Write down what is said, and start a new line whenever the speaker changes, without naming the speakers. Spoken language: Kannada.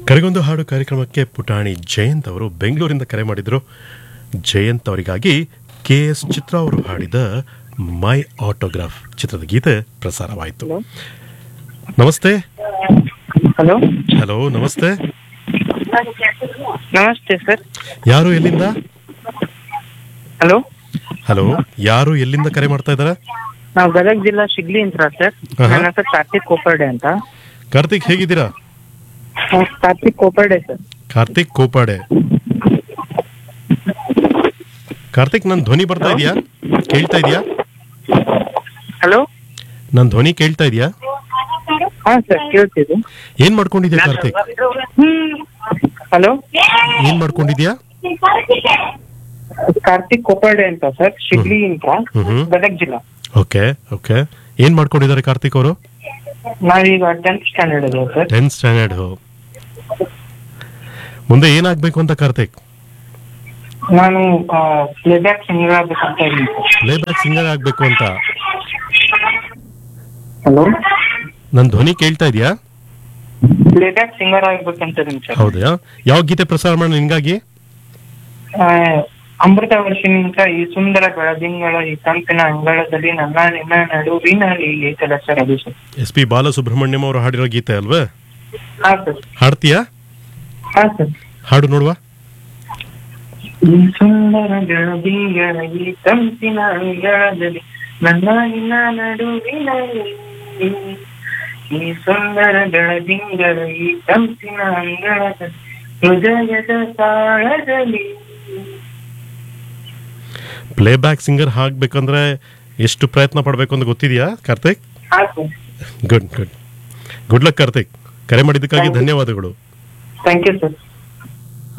ಕರೆಗೊಂದು ಹಾಡು ಕಾರ್ಯಕ್ರಮಕ್ಕೆ ಪುಟಾಣಿ ಜಯಂತ್ ಅವರು ಬೆಂಗಳೂರಿಂದ ಕರೆ ಮಾಡಿದ್ರು. ಜಯಂತ್ ಅವರಿಗಾಗಿ KS ಚಿತ್ರ ಅವರು ಹಾಡಿದ ಮೈ ಆಟೋಗ್ರಾಫ್ ಚಿತ್ರದ ಗೀತೆ ಪ್ರಸಾರವಾಯಿತು. ನಮಸ್ತೆ.
ಹಲೋ
ಹಲೋ, ನಮಸ್ತೆ.
ನಮಸ್ತೆ ಸರ್.
ಯಾರು ಎಲ್ಲಿಂದ?
ಹಲೋ
ಹಲೋ, ಯಾರು ಎಲ್ಲಿಂದ ಕರೆ ಮಾಡ್ತಾ ಇದ್ದಾರೆ?
ನಾವು ಗದಗ ಜಿಲ್ಲಾ ಶಿಗ್ಲಿ ಅಂತ ಸರ್. ನನ್ನ ಹೆಸರು ಕಾರ್ತಿಕ್ ಕೋಪರ್ಡೆ ಅಂತ.
ಕಾರ್ತಿಕ್, ಹೇಗಿದ್ದೀರಾ?
ಕಾರ್ತಿಕ್ ಕೋಪರ್ಡೆ ಸರ್.
ಕಾರ್ತಿಕ್ ಕೋಪಾಡೆ. ಕಾರ್ತಿಕ್, ನನ್ನ ಧ್ವನಿ ಬರ್ತಾ ಇದೆಯಾ? ಕೇಳ್ತಾ ಇದೆಯಾ?
ಹಲೋ,
ನನ್ನ ಧ್ವನಿ ಕೇಳ್ತಾ ಇದೆಯಾ?
ಹಾ ಸರ್, ಕೇಳ್ತಿದ್ದೆ.
ಏನ್ ಮಾಡ್ಕೊಂಡಿದ್ಯಾ ಕಾರ್ತಿಕ್?
ಹಲೋ,
ಏನ್ ಮಾಡ್ಕೊಂಡಿದ್ಯಾ?
ಕಾರ್ತಿಕ್ ಕೋಪರ್ಡೆ ಅಂತ ಸರ್, ಶಿಗ್ಲಿ ಅಂತ, ಗದಗ ಜಿಲ್ಲಾ.
Okay okay. ಏನ್ ಮಾಡ್ಕೊಂಡಿದ್ದಾರೆ ಕಾರ್ತಿಕ್ ಅವರು?
ನಾವೀಗ 10th ಸ್ಟ್ಯಾಂಡರ್ಡ್ ಇದೆ ಸರ್.
10th standard. ಮುಂದೆ ಏನಾಗ್ಬೇಕು ಅಂತ ಕಾರ್ತಿಕ್?
ನಾನು ಪ್ಲೇಬ್ಯಾಕ್ ಸಿಂಗರ್ ಆಗ್ಬೇಕಂತ ಇದ್ದೀನಿ.
ಪ್ಲೇಬ್ಯಾಕ್ ಸಿಂಗರ್ ಆಗ್ಬೇಕು ಅಂತ?
ಹಲೋ,
ನನ್ ಧ್ವನಿ ಕೇಳ್ತಾ ಇದೆಯಾ?
ಪ್ಲೇಬ್ಯಾಕ್ ಸಿಂಗರ್ ಆಗ್ಬೇಕಂತ ಇದ್ದೀನಿ ಸರ್.
ಹೌದಾ? ಯಾವ ಗೀತೆ ಪ್ರಸಾರ ಮಾಡೋಣ ನಿನ್ಗಾಗಿ?
ಅಮೃತ ವರ್ಷಿನಿಂದ ಈ ಸುಂದರ ಬೆಳದಿಂಗಳ ಈ ತಂಪಿನ ಅಂಗಳದಲ್ಲಿ ನನ್ನ ನಿನ್ನ ನಡುವಿನಲ್ಲಿ ಐತಲ್ಲ ಸರ್, ಅದು ಸರ್.
SP ಬಾಲಸುಬ್ರಹ್ಮಣ್ಯಂ ಅವರು ಹಾಡಿರೋ ಗೀತೆ ಅಲ್ವೇ?
ಹಾ ಸರ್.
ಹಾಡ್ತೀಯಾ?
ಹಾ ಸರ್.
ಹಾಡು ನೋಡುವ.
ಈ ಸುಂದರ ಬೆಳದಿಂಗಳ ಈ ತಂಪಿನ ಅಂಗಳದಲ್ಲಿ ನನ್ನ ನಿನ್ನ ನಡುವಿನಲ್ಲಿ, ಈ ಸುಂದರ ಬೆಳದಿಂಗಳ ಈ ತಂಪಿನ ಅಂಗಳದಲ್ಲಿ ಹೃದಯದ ತಾಳದಲ್ಲಿ.
ಪ್ಲೇಬ್ಯಾಕ್ ಸಿಂಗರ್ ಆಗ್ಬೇಕಂದ್ರೆ ಎಷ್ಟು ಪ್ರಯತ್ನ ಪಡ್ಬೇಕು ಅಂತ ಗೊತ್ತಿದೆಯಾ Karthik? Good good good luck Karthik. ಕರೆ ಮಾಡಿದ್ದಕ್ಕಾಗಿ ಧನ್ಯವಾದಗಳು.
Thank you sir.